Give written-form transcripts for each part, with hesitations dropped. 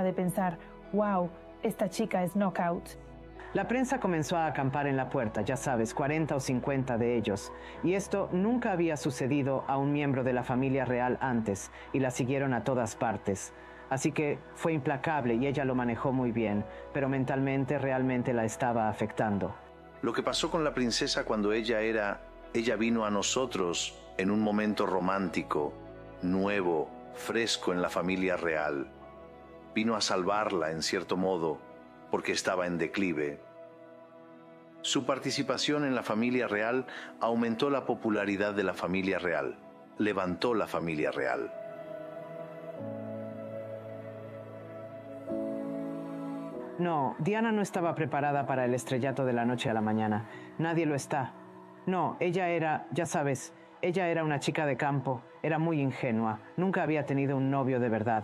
de pensar, wow, esta chica es knockout. La prensa comenzó a acampar en la puerta, ya sabes, 40 o 50 de ellos. Y esto nunca había sucedido a un miembro de la familia real antes, y la siguieron a todas partes. Así que fue implacable y ella lo manejó muy bien, pero mentalmente realmente la estaba afectando. Lo que pasó con la princesa cuando ella vino a nosotros en un momento romántico, nuevo, fresco en la familia real. Vino a salvarla en cierto modo, porque estaba en declive. Su participación en la familia real aumentó la popularidad de la familia real, levantó la familia real. No, Diana no estaba preparada para el estrellato de la noche a la mañana. Nadie lo está. No, ella era, ya sabes, ella era una chica de campo, era muy ingenua, nunca había tenido un novio de verdad.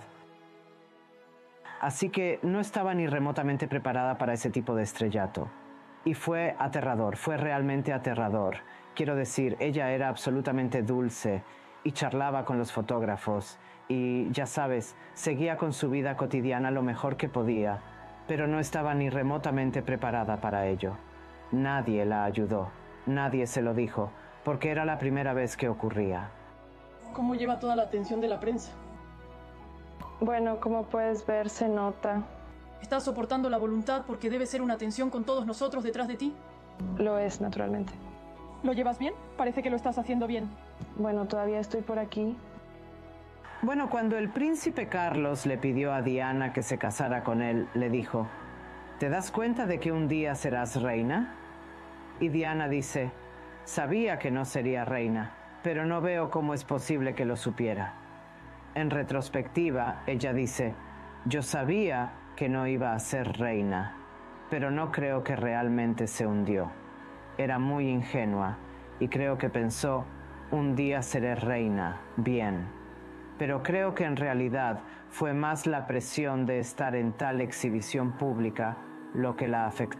Así que no estaba ni remotamente preparada para ese tipo de estrellato. Y fue aterrador, fue realmente aterrador. Quiero decir, ella era absolutamente dulce y charlaba con los fotógrafos y, ya sabes, seguía con su vida cotidiana lo mejor que podía, pero no estaba ni remotamente preparada para ello. Nadie la ayudó, nadie se lo dijo, porque era la primera vez que ocurría. ¿Cómo lleva toda la atención de la prensa? Bueno, como puedes ver, se nota. ¿Estás soportando la voluntad porque debe ser una tensión con todos nosotros detrás de ti? Lo es, naturalmente. ¿Lo llevas bien? Parece que lo estás haciendo bien. Bueno, todavía estoy por aquí. Bueno, cuando el príncipe Carlos le pidió a Diana que se casara con él, le dijo, ¿te das cuenta de que un día serás reina? Y Diana dice, sabía que no sería reina, pero no veo cómo es posible que lo supiera. En retrospectiva, ella dice, yo sabía que no iba a ser reina, pero no creo que realmente se hundió. Era muy ingenua y creo que pensó, un día seré reina, bien. Pero creo que en realidad fue más la presión de estar en tal exhibición pública lo que la afectó.